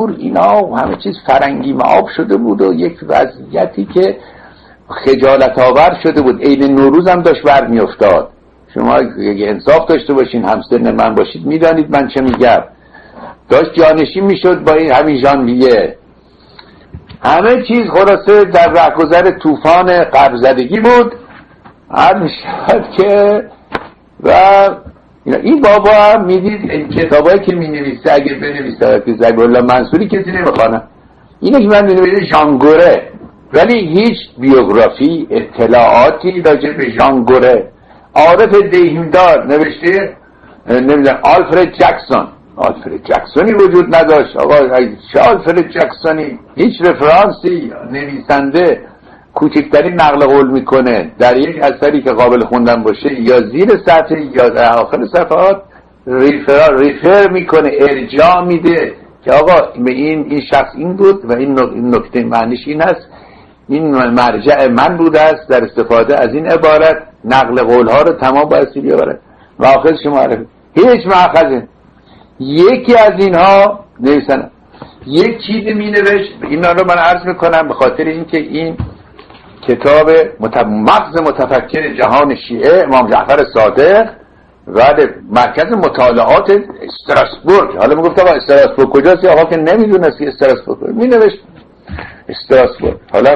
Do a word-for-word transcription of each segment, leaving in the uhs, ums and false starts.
اینا و همه چیز فرنگی معاب شده بود و یک وضعیتی که خجالت آور شده بود. عید نوروز هم داشت برمی افتاد. شما اگه انصاف داشته باشین، همسن من باشید، میدانید من چه میگم. داشت جانشین میشد با این همین ژانویه. همه چیز خلاصه در رهگذر طوفان غربزدگی بود. هر میشد که و این بابا هم میدید این کتابایی که می نویسه اگه بنویسه که زبیرالله منصوری کسی نمیخوانه. اینه که من می‌نویسم ژانگوره، ولی هیچ بیوگرافی اطلاعاتی راجع به ژانگوره. عارف دیهیمدار نوشته نمیدونم آلفرد جکسون، آلفرد جکسونی وجود نداشت. آقا چه آلفرد جکسونی؟ هیچ رفرانسی نویسنده کوچکترین نقل قول میکنه در یک اثری که قابل خوندن باشه یا زیر سطح یا در آخر صفحات ریفر ریفر میکنه، ارجاع میده که آقا به این این شخص این بود و این نکته معنیش این هست، این مرجع من بوده است در استفاده از این عبارت. نقل قول ها رو تمام بایستی بیاورد و آخرش معرفی. هیچ مأخذه. یکی از اینها نویسن یک چیزی می نوشت، اینا رو من عرض میکنم به خاطر اینکه این کتاب مغز متفکر جهان شیعه امام جعفر صادق و مرکز مطالعات استراسبورگ. حالا می گفتم استراسبورگ کجاست؟ آقا که نمیدونست که استراسبورگ می نوشت استراسبورگ. حالا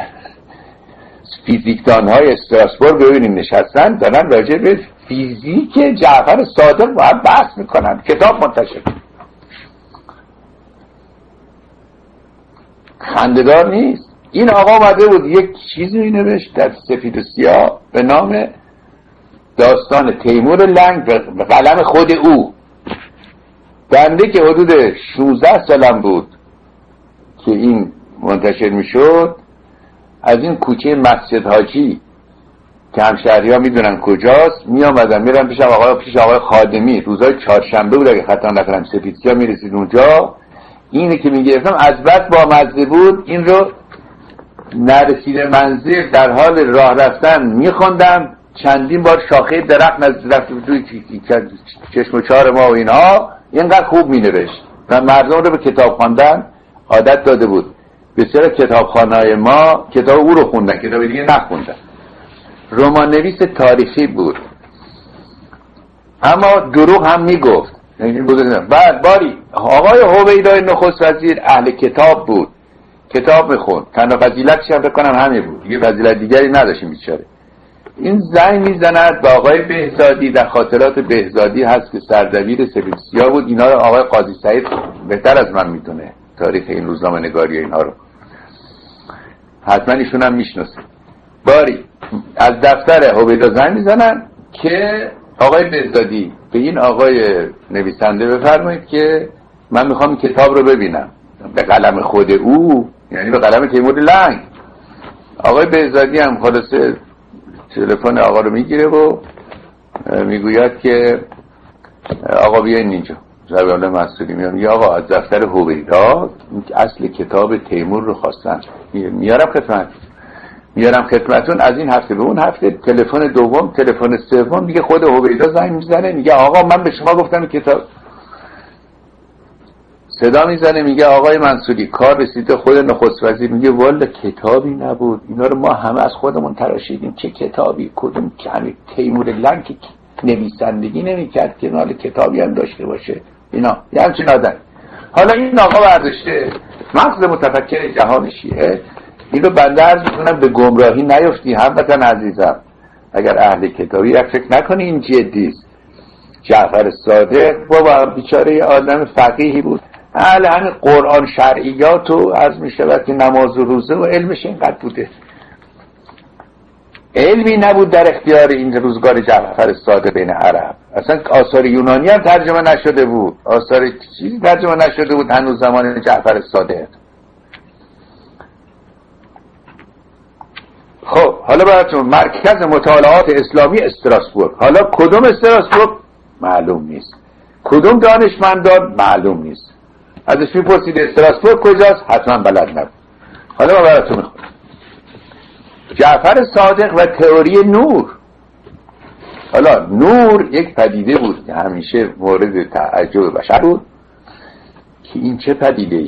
فیزیکدان های استراسبورگ ببینیم نشستن دارن راجع به فیزیک جعفر صادق باید بحث میکنن، کتاب منتشر. خنده‌دار نیست. این آقا اومده بود یک چیزی می نوشت در سفید و سیاه به نام داستان تیمور لنگ به قلم خود او. بنده که حدود شانزده سالم بود که این منتشر می شد، از این کوچه مسجد حاجی که همشهری ها می دونن کجاست می آمدم میرم پیش آقای پیش آقای خادمی. روزای چهارشنبه بود اگه خطا نکنم، سفید سیاه می رسید اونجا. اینی که می گرفتم از بس با مزه بود، این رو نرسیده منزل در حال راه رفتن می خوندم. چندین بار شاخه درخت نزد توی چشم و چار ما و اینها. اینقدر خوب می نوشت و مردم رو به کتاب خواندن عادت داده بود. بسیار کتابخانه‌های ما کتاب او رو خوندن، کتاب دیگه نخوندن. رمان نویس تاریخی بود اما دروغ هم میگفت. بعد باری آقای هویدای نخست وزیر اهل کتاب بود، کتاب میخوند. تنها فضیلتش هم بکنم همین بود، دیگه فضیلت دیگری نداشتیم بیچاره. این زنگ میزند به آقای بهزادی، در خاطرات بهزادی هست که سردبیر سفید سیاه بود. اینا رو آقای قاضی سعید بهتر از من میتونه، تاریخ این روزنامه نگاری اینها رو حتما ایشون هم میشناسه. باری از دفتر هویدا زنگ میزنن که آقای بهزادی به این آقای نویسنده بفرمایید که من میخوام کتاب رو ببینم. به قلم خود او، یعنی به قلم تیمور لنگ. آقای بهزادی هم خلاصه تلفن آقا رو میگیره و میگوید که آقا بیاین اینجا. زبیرالله منصوری میاد میگه آقا از دفتر هویدا اصل کتاب تیمور رو خواستن، میارم خدمت میارم خدمتون. از این هفته به اون هفته تلفن دوم، تلفن سوم دیگه خود هویدا زنگ میزنه میگه آقا من به شما گفتم کتاب. صدا میزنه میگه آقای منصوری کار رسیده خود نخست وزیر. میگه والا کتابی نبود، اینا رو ما همه از خودمون تراشیدیم. چه کتابی؟ کدوم که همین تیمور لنگ که نویسندگی نمیکرد که نال کتابی هم داشته باشه. اینا یه همچین آدم. حالا این آقا برداشته مغز متفکر جهان شیعه. این رو بنده عرض میکنم به گمراهی نیفتی هموطن عزیزم. اگر اهل کتابی یک فکر نکنی این جدیست. جعفر صادق بابا بیچاره آدم فقیهی بود، اهل همین قرآن شرعیات و عرض میشود که نماز و روزه و علمش اینقدر بوده. علمی نبود در اختیار این روزگار جعفر صادق بین عرب. اصلا آثار یونانی هم ترجمه نشده بود، آثار چیزی ترجمه نشده بود هنوز زمان جعفر صادق. خب حالا براتون مرکز مطالعات اسلامی استراسبورگ. حالا کدوم استراسبورگ معلوم نیست، کدوم دانشمندان معلوم نیست. ازش میپرسید استراسبورگ کجاست؟ حتما بلد نبود. حالا ما براتون میخونم جعفر صادق و تئوری نور. حالا نور یک پدیده بود که همیشه مورد تعجب بشر بود که این چه پدیده